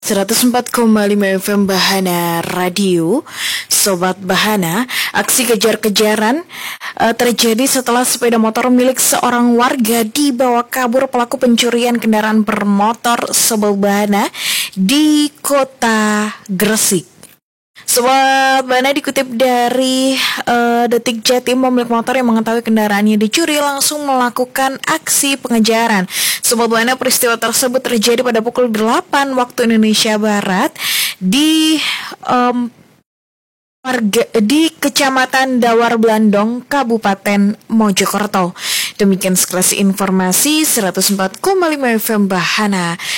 104,5 FM Bahana Radio. Sobat Bahana, aksi kejar-kejaran terjadi setelah sepeda motor milik seorang warga dibawa kabur pelaku pencurian kendaraan bermotor. Sobat Bahana, di kota Gresik. Sobat Bahana, dikutip dari Detik Jatim, pemilik motor yang mengetahui kendaraannya dicuri langsung melakukan aksi pengejaran. Sobat Bahana, peristiwa tersebut terjadi pada pukul 8 waktu Indonesia Barat di Kecamatan Dawar Blandong, Kabupaten Mojokerto. Demikian sekelas informasi 104,5 FM Bahana